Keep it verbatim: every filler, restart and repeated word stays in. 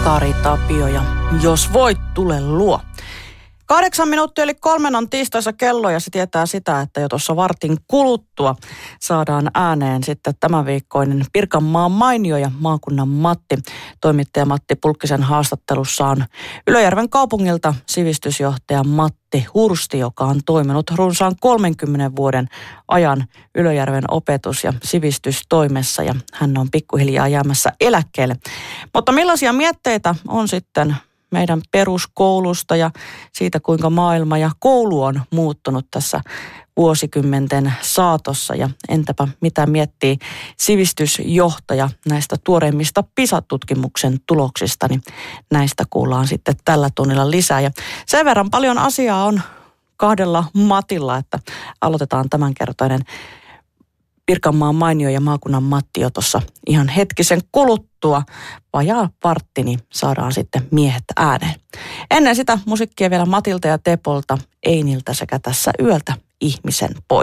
Kari Tapio ja Jos voit, tule luo. Kahdeksan minuuttia eli kolmen on tiistaisa kello ja se tietää sitä, että jo tuossa vartin kuluttua saadaan ääneen sitten tämänviikkoinen Pirkanmaan mainio ja maakunnan Matti. Toimittaja Matti Pulkkisen haastattelussa on Ylöjärven kaupungilta sivistysjohtaja Matti Hursti, joka on toiminut runsaan kolmenkymmenen vuoden ajan Ylöjärven opetus- ja sivistystoimessa ja hän on pikkuhiljaa jäämässä eläkkeelle. Mutta millaisia mietteitä on sitten meidän peruskoulusta ja siitä, kuinka maailma ja koulu on muuttunut tässä vuosikymmenten saatossa. Ja entäpä mitä miettii sivistysjohtaja näistä tuoreimmista PISA-tutkimuksen tuloksista, niin näistä kuullaan sitten tällä tunnilla lisää. Ja sen verran paljon asiaa on kahdella Matilla, että aloitetaan tämänkertainen Pirkanmaan mainio ja maakunnan Matti jo tuossa ihan hetkisen kuluttua. Vajaa vartti, niin saadaan sitten miehet ääneen. Ennen sitä musiikkia vielä Matilta ja Tepolta, Einiltä sekä tässä yöltä ihmisen poika.